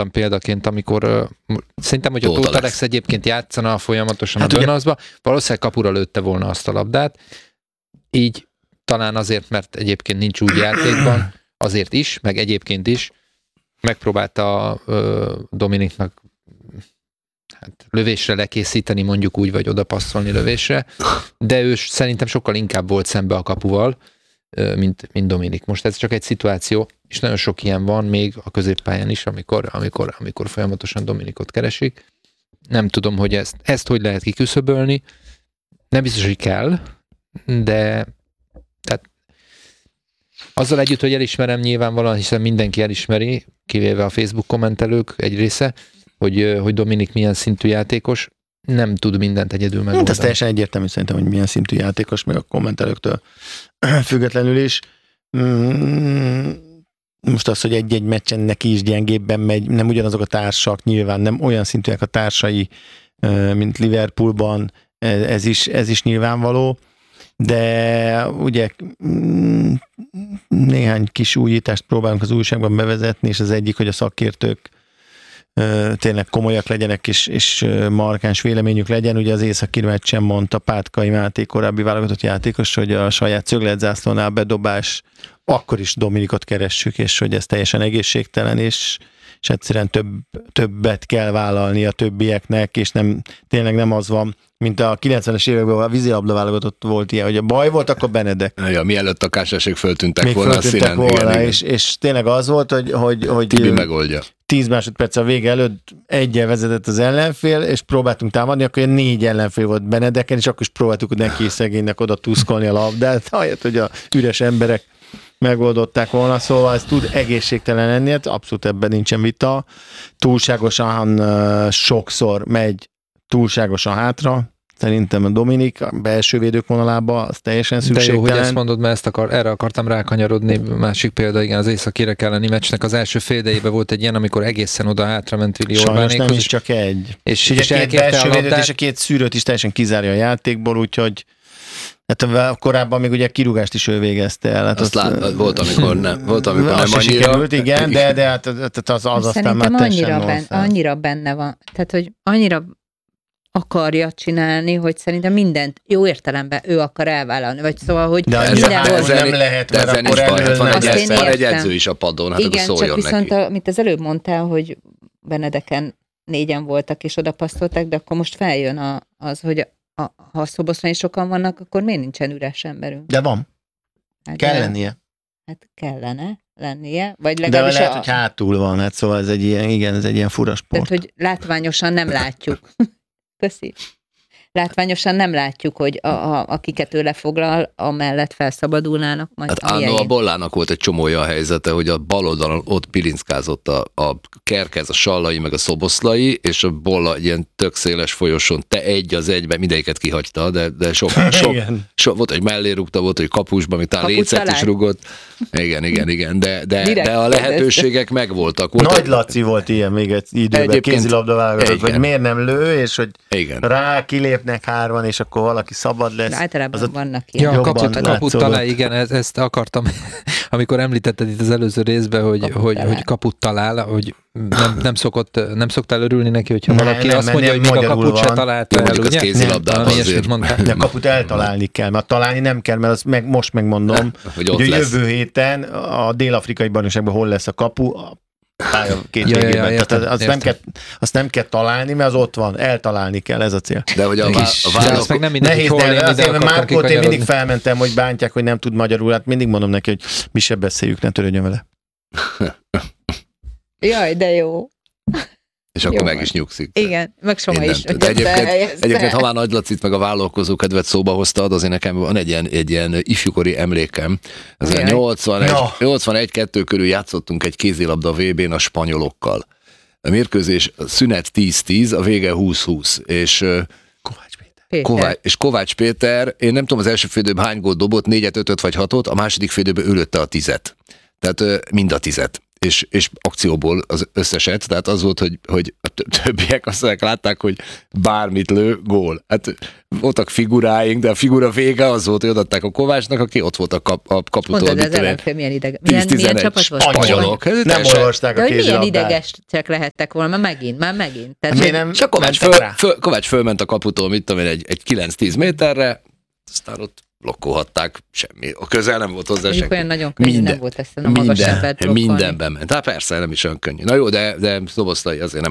mondtam példaként, amikor szerintem, hogy a Tóth Alex egyébként játszana folyamatosan a Burnhouseba, valószínűleg kapura lőtte volna azt a labdát, így talán azért, mert egyébként nincs úgy játékban, azért is, meg egyébként is, megpróbálta Dominiknak lövésre lekészíteni, mondjuk úgy, vagy oda passzolni lövésre, de ő szerintem sokkal inkább volt szembe a kapuval, mint Dominik. Most ez csak egy szituáció, és nagyon sok ilyen van még a középpályán is, amikor folyamatosan Dominikot keresik. Nem tudom, hogy ezt hogy lehet kiküszöbölni. Nem biztos, hogy kell, de tehát azzal együtt, hogy elismerem nyilvánvalóan, hiszen mindenki elismeri, kivéve a Facebook kommentelők egy része, hogy Dominik milyen szintű játékos, nem tud mindent egyedül megoldani. Ez teljesen egyértelmű szerintem, hogy milyen szintű játékos, meg a kommentelőktől függetlenül is. Most az, hogy egy-egy meccsen neki is gyengébben megy, nem ugyanazok a társak, nyilván nem olyan szintűek a társai, mint Liverpoolban, ez is nyilvánvaló, de ugye néhány kis újítást próbálunk az újságban bevezetni, és az egyik, hogy a szakértők tényleg komolyak legyenek, és markáns véleményük legyen. Ugye az északi meccsen mondta Pátkai Máté, korábbi válogatott játékos, hogy a saját szögletzászlónál bedobás, akkor is Dominikot keressük, és hogy ez teljesen egészségtelen, és egyszerűen többet kell vállalni a többieknek, és tényleg nem az van, mint a 90-es években a vízilabda válogatott volt ilyen, hogy a baj volt, akkor Benedek. Ja, mielőtt a kásások föltűntek még volna a színen. Volna, igen. És tényleg az volt, hogy Tibi megoldja. 10 másodperc a vége előtt egyen vezetett az ellenfél, és próbáltunk támadni, akkor 4 ellenfél volt Benedeken, és akkor is próbáltuk neki szegénynek oda tuszkolni a labdát, ahelyett, hogy a üres emberek megoldották volna, szóval ez tud egészségtelen lenni, hát abszolút ebben nincsen vita. Túlságosan sokszor megy túlságosan hátra, szerintem a Dominik a belső védők vonalába, az teljesen szükségtelen. De jó, hogy ezt mondod, mert erre akartam rákanyarodni. Másik példa, igen, az északire elleni meccsnek az első fél idejében volt egy ilyen, amikor egészen oda hátra ment Vili Orbánékhoz. Sajnos nem is csak egy. És a két belső védőt és a két szűrőt is teljesen kizárja a játékból, úgyhogy hát korábban még ugye kirúgást is ő végezte el. Hát azt volt, amikor nem annyira. Sikerült, igen, de hát az aztán már teljesen annyira benne van. Tehát, hogy annyira akarja csinálni, hogy szerintem mindent jó értelemben ő akar elvállalni, vagy szóval, hogy de nem lehet, mert akkor van egy edző is a padon, hát igen, akkor szóljon csak viszont neki. mint az előbb mondtál, hogy Benedeken 4 voltak és odapasztolták, de akkor most feljön az, hogy ha a Szoboszlán is sokan vannak, akkor miért nincsen üres emberünk? De van. Hát kell lennie. Hát kellene lennie. Vagy de lehet, hogy hátul van, hát szóval ez egy ilyen fura sport. Tehát, hogy látványosan nem látjuk. Köszi. Látványosan nem látjuk, hogy akiket ő lefoglal, amellett felszabadulnának majd hát annó a Bollának volt egy csomója a helyzete, hogy a bal oldalon ott pilinckázott a Kerkez, a Sallai, meg a Szoboszlai, és a Bolla egy ilyen tök széles folyosón, te egy az egyben, mindegyiket kihagyta, de sok volt, hogy mellé rúgta, volt, hogy kapusban, amit talán lécet is rúgott. Igen, de a lehetőségek megvoltak. Nagy Laci volt ilyen még egy időben, kézilabda válogatott, hogy miért nem lő, és hogy rá kilépnek 3, és akkor valaki szabad lesz. Általában vannak ilyen. Ja, kaput talál, igen, ezt akartam, amikor említetted itt az előző részben, hogy kaput talál, hogy nem szoktál örülni neki, hogyha valaki azt mondja, hogy még a kaput se találta el, ugye? Kézilabdában azért. De a kaput eltalálni kell, mert találni nem kell, mert azt most megmondom, hogy a jövő héten a dél-afrikai bajnokságban hol lesz a kapu, pálya két végében. Tehát azt nem kell találni, mert az ott van. Eltalálni kell, ez a cél. De hogy a válaszok nem mindegy, hogy hol lenni, de Márkót én mindig felmentem, hogy bántják, hogy nem tud magyarul. Hát mindig mondom neki, hogy mi se beszéljük, ne törődjön vele. Jaj, de jó. És akkor meg is nyugszik. Igen, meg Soma is. De egyébként ha már Nagy Lacit meg a vállalkozó kedvet szóba hoztad, azért nekem van egy ilyen ifjúkori emlékem. Ez 81-2 körül játszottunk egy kézilabda VB-n a spanyolokkal. A mérkőzés szünet 10-10, a vége 20-20, és Kovács Péter, én nem tudom az első félidőben hány gólt dobott, 4-5 vagy 6, a második félidőben ő lőtte a 10. Tehát mind a 10. és akcióból az összeset, tehát az volt, hogy a többiek azt látták, hogy bármit lő, gól. Hát voltak figuráink, de a figura vége az volt, hogy odaadták a Kovácsnak, aki ott volt a kaputól. Mondod, az ellenfél milyen ideg. Milyen csapat volt? Spanyolok. Nem olvasták de a hogy milyen kézilabdát. idegesek lehettek volna, már megint. Tehát, Miért hogy nem És a mentek rá? Kovács fölment a kaputól, mit tudom én, egy 9-10 méterre, aztán ott blokkolhatták, semmi. A közel nem volt hozzá mondjuk senki. olyan nagyon könnyű nem volt ezt a magas embert blokkolni. Mindenben ment. Hát persze, nem is olyan könnyű. Na jó, de Szoboszlai azért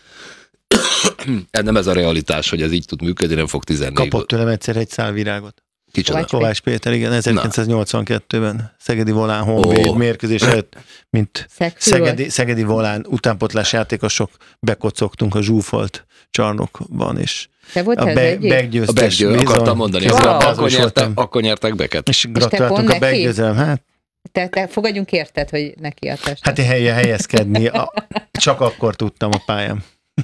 nem ez a realitás, hogy ez így tud működni, nem fog 14 Kapott tőlem egyszer egy szál virágot. Kicsoda. Kovács Péter, igen, 1982-ben Szegedi Volán Honvéd mérkőzés előtt, mint Szegedi Volán utánpotlás játékosok bekocogtunk a zsúfolt csarnokban, és Te voltál a az egyik? beggyőztes akartam mondani, kézilabdázós akkor nyertek beket. és te gratuláltunk pont a neki? beggyőzelem. Hát, Te fogadjunk érted, hogy neki a test. hát én helyezkedni, csak akkor tudtam a pályám.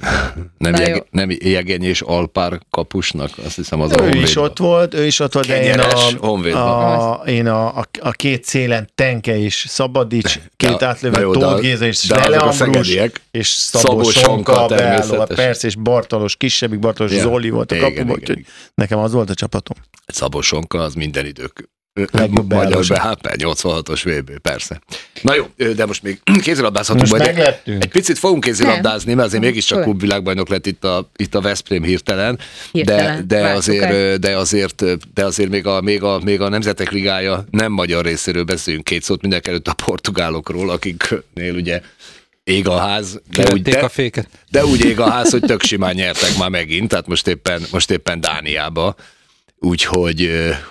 Nem Jegeny és Alpár kapusnak, azt hiszem az a Ő Honvéd. is ott volt, de Kenyeres Honvédban. én a két szélen Tenke és Szabadics, két Na átlövő jó, Tóth Géza és de azok Vele a Ambrus, szegediek. és Szabó Szabó Sonka Sonka beálló, természetesen. persze, és Bartalos, kisebbik Bartalos Ja. Zoli volt a Igen, kapuban, igen, úgyhogy nekem az volt a csapatom. Szabos Sonka, az minden idők Legjobb magyar beállósa. hát 86-os VB, persze. Na jó, de most még kézilabdázhatunk Most majd. meglettünk. Egy picit fogunk kézilabdázni, mert azért Nem. mégiscsak Föl. klubvilágbajnok lett itt a Veszprém hirtelen, Hirtelen. de Vártuk azért még a Nemzetek Ligája nem magyar részéről beszéljünk két szót, mindenkelőtt a portugálokról, akiknél ugye ég a ház, Kivették a féket. de úgy ég a ház, hogy tök simán nyertek már megint, tehát most éppen Dániába. Úgyhogy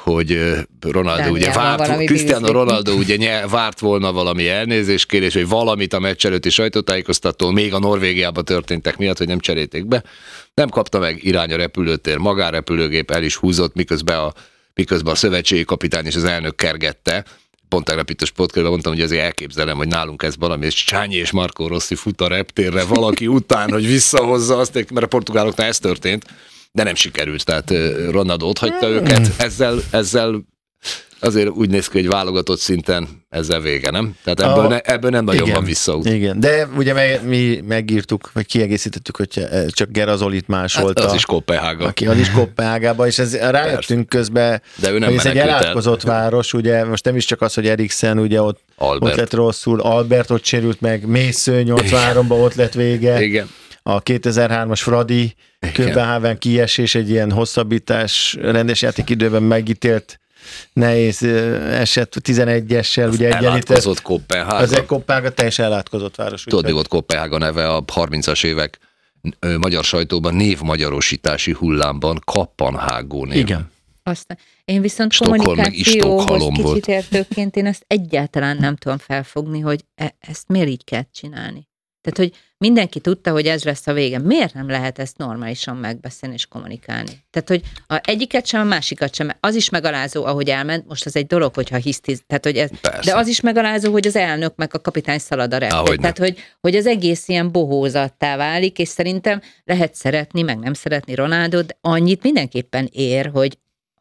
Ronaldo ugye Dániában valami Cristiano bűzlik. Ronaldo ugye várt volna valami elnézéskérés, vagy valamit a meccs előtti sajtótájékoztató, még a Norvégiában történtek miatt, hogy nem cserélték be. Nem kapta meg, irány a repülőtér, magánrepülőgép el is húzott, miközben a szövetségi kapitány és az elnök kergette. Pont tegnap itt a sportkörben mondtam, hogy azért elképzelem, hogy nálunk ez valami, és Csányi és Marco Rossi fut a reptérre valaki után, hogy visszahozza azt, mert a portugáloknál ez történt, de nem sikerült, tehát Ronaldo ott hagyta őket, ezzel azért úgy néz ki, hogy válogatott szinten ezzel vége, nem? Tehát ebből nem nagyon igen, van visszaút. Igen, de ugye mi megírtuk, vagy kiegészítettük, hogy csak Gerazolit másolta. Hát az is Kopenhága. Aki az is Kopenhágába, és rájöttünk közben, De ő nem hogy ez egy menekült el. elátkozott város, ugye most nem is csak az, hogy Eriksen ugye ott lett rosszul, Albert ott sérült meg, Mésző 83-ban ott lett vége, Igen. a 2003-as Fradi, Köbenháven kiesés, egy ilyen hosszabbítás, rendes játékidőben megítélt nehéz eset, 11-essel ugye egyenlített. Elátkozott Kopenhága. Az egy Kopenhága teljesen elátkozott város. Tudod, mi volt Kopenhága neve a 30-as évek magyar sajtóban névmagyarosítási hullámban Kappanhágó név. Igen. Aztán én viszont Stockholm meg is kommunikációhoz Stockholm volt. kicsit értőként én ezt egyáltalán nem tudom felfogni, hogy ezt miért így kell csinálni. Tehát, hogy mindenki tudta, hogy ez lesz a vége. Miért nem lehet ezt normálisan megbeszélni és kommunikálni? Tehát, hogy egyiket sem, a másikat sem. Az is megalázó, ahogy elment. Most az egy dolog, hogyha hisztiz. Tehát, hogy ez, de az is megalázó, hogy az elnök meg a kapitány szalad a reptér. Tehát, hogy az egész ilyen bohózattá válik, és szerintem lehet szeretni, meg nem szeretni Ronaldot, de annyit mindenképpen ér, hogy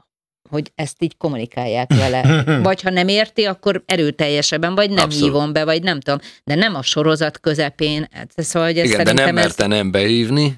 ezt így kommunikálják vele. Vagy ha nem érti, akkor erőteljesebben, vagy nem hívom be, vagy nem tudom. De nem a sorozat közepén. Szóval, hogy igen, de nem merte nem behívni.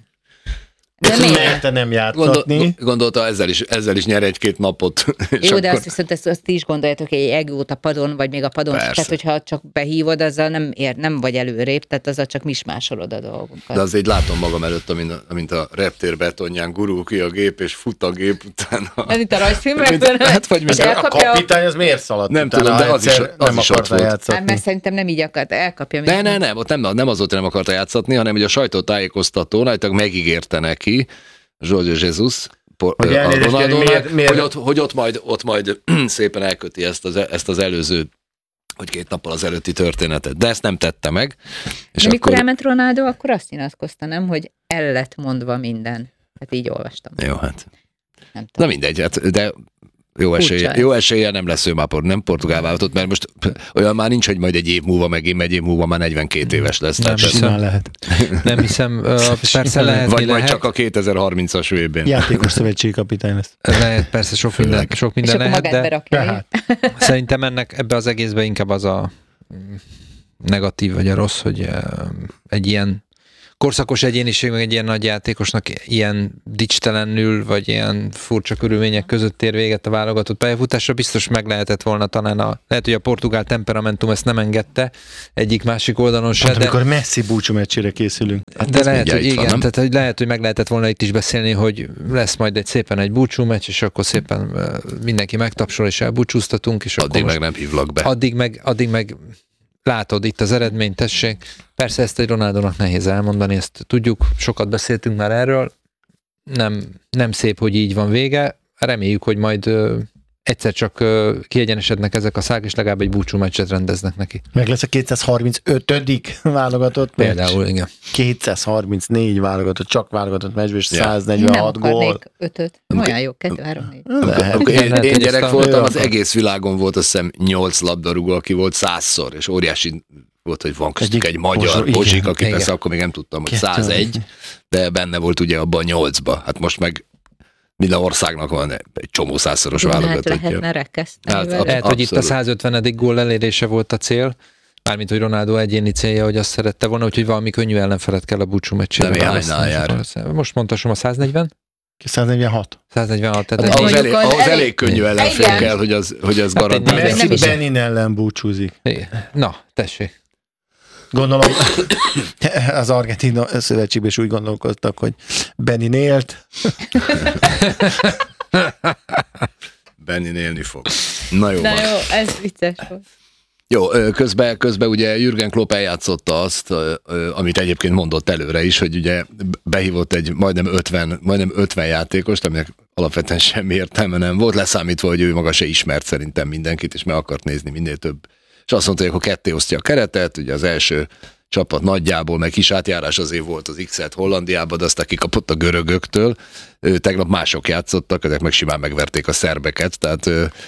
De merte nem játszatni. Gondolta, ezzel is nyer egy-két napot. Jó, de azt viszont ezt is gondoljátok, hogy egy egót a padon, vagy még a padon. Persze. Tehát, hogyha csak behívod, azzal nem vagy előrébb, tehát azzal csak mismásolod a dolgokat. De azért látom magam előtt, amint a reptér betonján gurul ki a gép, és fut a gép utána. Ez itt a rajzfilmekben. Hát, vagy a kapitány az miért szaladt? Nem tudom, de az is ott volt. Hát, mert szerintem nem így akart, elkapja. Nem, ott nem az volt, hogy nem akarta játszatni, hanem hogy a sajtótájékoztatón állítólag megígérte neki, Jorge Jesus, a Ronaldónak, hogy ott majd szépen elköti ezt az előző, hogy 2 nappal az előtti történetet. De ezt nem tette meg. És de mikor elment Ronaldo, akkor azt nyilatkozta, nem, hogy el lett mondva minden. Hát így olvastam. Jó, hát. Nem tudom. Na mindegy, hát, de jó esélye nem lesz ő már nem portugál válogatott, mert most olyan már nincs, hogy majd egy év múlva megint, egy év múlva már 42 éves lesz. Nem hiszem, lehet. Nem hiszem, persze lehet. Vagy majd csak a 2030-as VB-n. Játékos szövetségi kapitány lesz. Lehet, persze sok minden és lehet, de szerintem ebbe az egészben inkább az a negatív vagy a rossz, hogy egy ilyen korszakos egyéniség, meg egy ilyen nagy játékosnak ilyen dicstelenül, vagy ilyen furcsa körülmények között ér véget a válogatott pályafutásra, biztos meg lehetett volna talán lehet, hogy a portugál temperamentum ezt nem engedte egyik-másik oldalon se. Hát, amikor Messi búcsúmeccsére készülünk. De lehet, hogy igen, tehát hogy lehet, hogy meg lehetett volna itt is beszélni, hogy lesz majd szépen egy búcsúmeccs, és akkor szépen mindenki megtapsol, és elbúcsúztatunk, és addig meg nem hívlak be. Addig meg látod itt az eredményt, tessék. Persze ezt egy Ronaldónak nehéz elmondani, ezt tudjuk, sokat beszéltünk már erről. Nem szép, hogy így van vége. Reméljük, hogy majd egyszer csak kiegyenesednek ezek a szák, és legalább egy búcsú meccset rendeznek neki. Meg lesz a 235. válogatott meccs. Például, igen. 234 válogatott, csak válogatott meccsből, és 146 gól. Nem akarnék 5-öt. Olyan jó, 2, 3, 4. Amikor én gyerek ezt voltam, az egész világon volt azt hiszem 8 labdarúgó, aki volt 100-szor, és óriási volt, hogy van köztük egy magyar Bozsik, aki persze akkor még nem tudtam, hogy 101, de benne volt ugye abban 8-ba. Hát most meg minden országnak van egy csomó 100-szoros válogatottja. Lehetne rekeszteni. Lehet, hogy itt a 150. gól elérése volt a cél, mármint, hogy Ronaldo egyéni célja, hogy azt szerette volna, úgyhogy valami könnyű ellenfelet kell a búcsú meccsére. De néhánynál jár. Most mondhatom a 140? 146. 146. Ahhoz elég könnyű ellenfél kell, hogy az garantálja. Messi Benin ellen búcsúzik. Na, tessék. Gondolom, az argentin szövetségben is úgy gondolkoztak, hogy Benin élt. Benin élni fog. Na jó, ez vicces volt. Jó, közben ugye Jürgen Klopp eljátszotta azt, amit egyébként mondott előre is, hogy ugye behívott egy majdnem 50 játékost, aminek alapvetően semmi értelme nem volt, leszámítva, hogy ő maga se ismert szerintem mindenkit, és meg akart nézni minél több. És azt mondta, hogy akkor ketté osztja a keretet, ugye az első csapat nagyjából, meg kis átjárás azért volt az X-et Hollandiában, de aztán kikapott a görögöktől. Tegnap mások játszottak, ezek meg simán megverték a szerbeket, tehát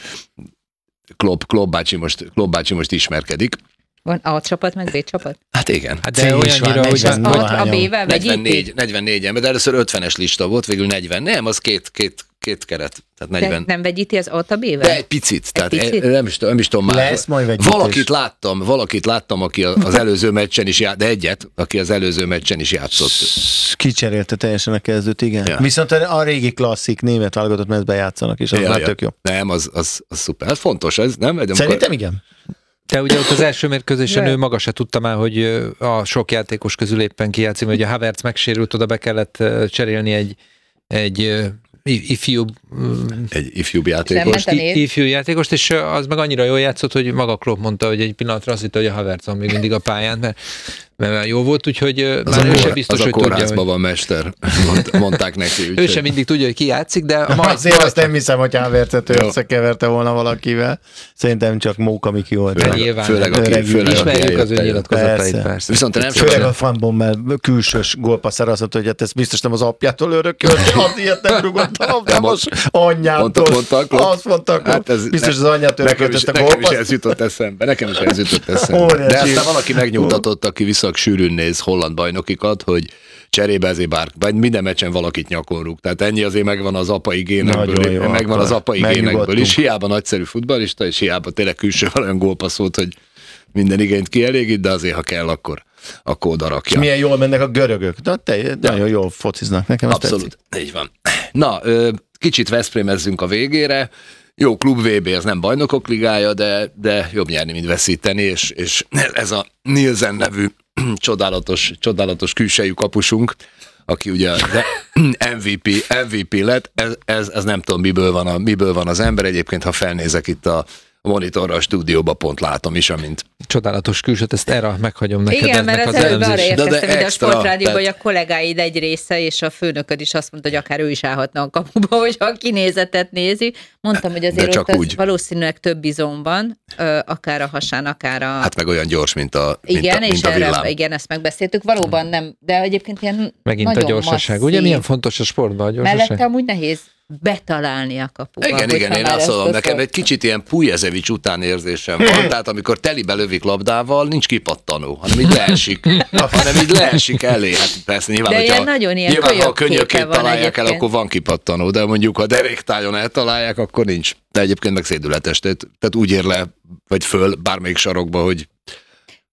Klopp bácsi most ismerkedik. Van A csapat, meg B csapat? Hát igen. Hát de olyannyira, hogy a B-vel vegyíti? 44, de először 50-es lista volt, végül 40. Nem, az két keret. Tehát 40. De nem vegyíti az A-t a B-vel? De egy picit. Tehát nem is tudom már. Lesz majd vegyítés. Valakit láttam, aki az előző meccsen is játszott, de egyet, aki az előző meccsen is játszott. Kicserélte teljesen a kezdőt, igen. Ja. Viszont a régi klasszik német válogatott mezben játszanak, és az már tök jó. Nem, az szuper. Hát fontos ez, nem? Szerintem igen. De ugye ott az első mérkőzésen ő maga se tudta már, hogy a sok játékos közül éppen kijátszik, hogy a Havertz megsérült, oda be kellett cserélni egy ifjúbb játékost, és az meg annyira jól játszott, hogy maga Klopp mondta, hogy egy pillanatra azt hitte, hogy a Havertz van még mindig a pályán, mert jó volt, úgyhogy már ő sem biztos, hogy tudja. Az a kórházban van mester, mondták neki. Ő sem mindig tudja, hogy ki játszik, de... Azért azt nem hiszem, hogy Havertzet összekeverte volna valakivel. Szerintem csak Móka Miki volt. Főleg ismerjük az ő nyilatkozatait, persze. Viszont nem főleg a Van Bommel külsős gólpasszár azt mondta, hogy hát ez biztos nem az apjától örökölt, az ilyet nem rugott a labdát, most anyjától. Azt mondta, biztos az anyját örökölt ezt a gólpaszt. Nekem is ez jutott eszembe. De aztán valaki megnyugtatott, aki viszonylag sűrűn néz holland bajnokikat, hogy cserébe ezért bár minden meccsen valakit nyakon rúg. Tehát ennyi azért megvan az apai génekből is. Hiába nagyszerű futballista, és hiába tényleg külsővel olyan gólpasszolt, hogy minden igényt kielégít, de azért, ha kell, akkor oda rakja. És milyen jól mennek a görögök. Nagyon jól fociznak. Nekem abszolút, így van. Na, kicsit veszprémezzünk a végére. Jó, klub VB, az nem bajnokok ligája, de jobb nyerni, mint veszíteni, és ez a Nielsen nevű csodálatos külsejű kapusunk, aki ugye MVP lett, ez nem tudom, miből van az ember. Egyébként, ha felnézek itt a monitorra a stúdióba, pont látom is, amint... Csodálatos külsőt, ezt erre meghagyom neked. Igen, mert az előbb arra érkeztem, hogy a Sportrádióban, hogy a kollégáid egy része, és a főnököd is azt mondta, hogy akár ő is állhatna a kapuba, hogyha a kinézetet nézi. Mondtam, hogy azért ott az valószínűleg több izom van, akár a hasán, akár a... Hát meg olyan gyors, mint a villám. Igen, ezt megbeszéltük. Valóban nem, de egyébként ilyen megint nagyon a gyorsaság. masszív. Ugye milyen fontos a sportban a gyorsaság? Mellette amúgy nehéz betalálni a kapuba. Igen, én azt mondom, nekem egy kicsit ilyen Pujezevics után érzésem van, tehát amikor telibe lövik labdával, nincs kipattanó, hanem így leesik elé. Hát persze nyilván, ha a könyökét találják el, akkor van kipattanó, de mondjuk ha deréktájon eltalálják, akkor nincs. De egyébként meg szédületes, tehát úgy ér le, vagy föl bármelyik sarokba, hogy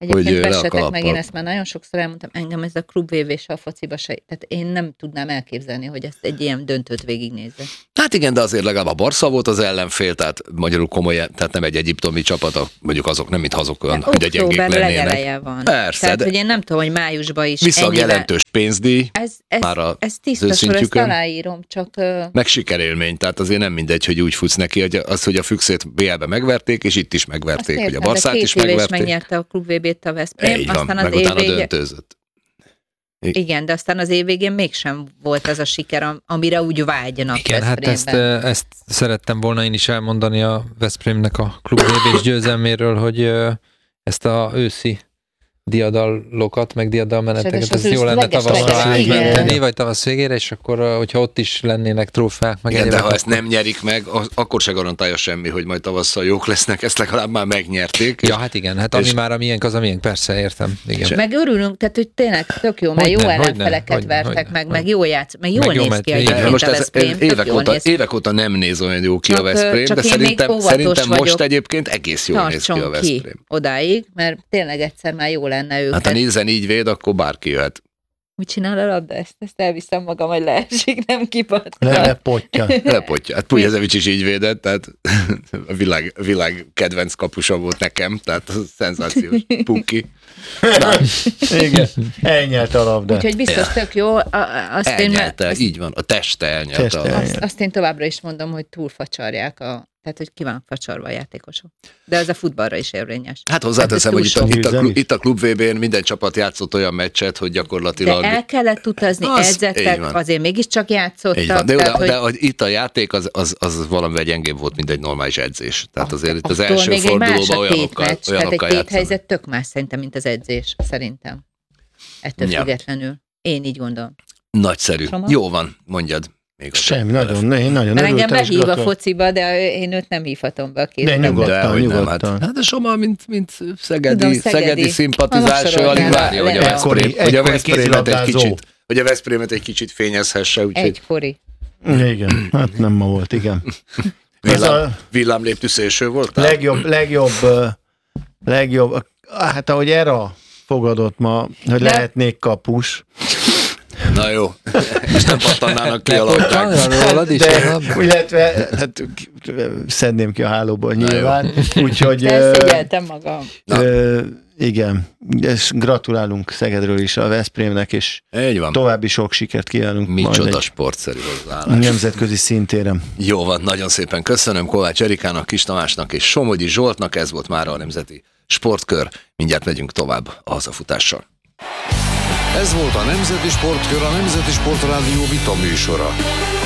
Egyébként le a vessetek meg, kalappal. én ezt már nagyon sokszor elmondtam, engem ez a klubvévés a fociba se, tehát én nem tudnám elképzelni, hogy ezt egy ilyen döntőt végignézze. Hát igen, de azért legalább a Barca volt az ellenfél, tehát magyarul komoly, tehát nem egy egyiptomi csapat, mondjuk azok nem mint azok olyan, hogy a gyengék Október lennének. legeleje van. Persze, Tehát, de hogy én nem tudom, hogy májusban is viszont ennyivel... jelentős pénzdíj, már Ez tiszta sor, ezt őszintjükön. aláírom, csak... meg sikerélmény, tehát azért nem mindegy, hogy úgy futsz neki, hogy az, hogy a Füxét BL-be megverték, és itt is megverték, hogy a Barszát is megverték. megnyerte a klubVB-t a Veszprém, Így van, aztán meg az év utána végén... döntőzött. Igen, de aztán az év végén mégsem volt az a siker, amire úgy vágynak. Igen, hát Veszprémben. ezt szerettem volna én is elmondani a Veszprémnek a klub VB-s győzelméről, hogy ezt a őszi diadalokat, meg diadalmeneteket, És ez az jó lenne őszleges tavaszra legyen. átmenteni, Igen. vagy tavasz végére, és akkor, hogyha ott is lennének trófeák, meg Igen, de egyébek, ha ezt nem nyerik meg, akkor se garantálja semmi, hogy majd tavasszal jók lesznek, ezt legalább már megnyerték. Ja, hát igen, hát ami és- már amilyen az amilyen, persze, értem. Igen. Meg örülünk, tehát hogy tényleg tök jó, mert jó Hogyne, ellenfeleket hogyne, vertek hogyne, meg, hogyne. meg jól játsz, meg jól Meg jól néz ment ki végig. egyébként Most a ez Veszprém, tök jól néz ki. évek óta nem néz olyan jó ki a Csak, Veszprém, csak de én még szerintem óvatos most vagyok. egyébként egész jól néz ki a Tartson ki Veszprém. odáig, mert tényleg egyszer már jó lenne őket. Hát ha Nielsen így véd, akkor bárki jöhet. Úgy csinál a labda? Ezt elviszem magam, hogy leesik, nem kipat. Lepotja. Lepotja. Hát Pujezevics is így védett, tehát a világ kedvenc kapusa volt nekem, tehát szenzációs Puki. Igen, elnyelte a labdát. Úgyhogy biztos tök jó. Elnyelte, így van, a teste elnyelte. Teste a- elnyelte. Azt én továbbra is mondom, hogy túlfacsarják tehát hogy ki vannak facsarva a játékosok. De ez a futballra is érvényes. Hát hozzáteszem, Ez hogy túl sok. itt a klub VB-n minden csapat játszott olyan meccset, hogy De gyakorlatilag... el kellett utazni, Az- így edzettek, van. azért mégiscsak játszottak. Így van, de, tehát, de hogy itt a játék az valamivel gyengébb volt, mint egy normális edzés. Tehát azért itt az attól első még egy más fordulóban a olyanokkal tétmeccs, tehát egy játszanak. téthelyzet tök más szerintem, mint az edzés, szerintem. Ettől Ja. függetlenül. Én így gondolom. Nagyszerű. Soma? Jó van, mondjad. Még a Semmi, te- én nagyon Mert engem örültem, és behív a gratulálok. fociba, de én őt nem hívhatom be a De kézbe. nyugodtan. De, hogy nem, nyugodtan. hát a Soma, mint Tudom, szegedi szegedi. szimpatizás, ő alig várja, hogy a Egykori- Veszprémet egy egykori kicsit, hogy a Veszprémet egy kicsit fényezhesse, úgyhogy Egykori. Igen, hát nem ma volt, igen. Ez a villámléptű szélső volt? legjobb, hát ahogy Era fogadott ma, hogy De- lehetnék kapus, Na jó, és nem pattannának ki a labdák. Rólad is, de, illetve hát, szedném ki a hálóból nyilván, úgyhogy De ezt figyeltem magam. igen, és gratulálunk Szegedről is a Veszprémnek, és Így van. további sok sikert kívánunk majd Micsoda egy sportszerű hozzáállás. nemzetközi szintéren. Jó van, nagyon szépen köszönöm Kovács Erikának, Kis Tamásnak és Somogyi Zsoltnak, ez volt már a Nemzeti Sportkör. Mindjárt megyünk tovább a hazafutással. Ez volt a Nemzeti Sportkör, a Nemzeti Sportrádió vita műsora.